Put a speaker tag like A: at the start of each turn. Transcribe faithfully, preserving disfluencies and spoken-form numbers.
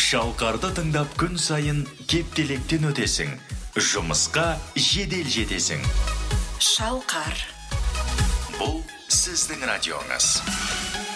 A: Шалқарды тыңдап күн сайын кептелектен өтесің. Жұмысқа жедел жетесің.
B: Шалқар.
A: Бұл сіздің радионыз.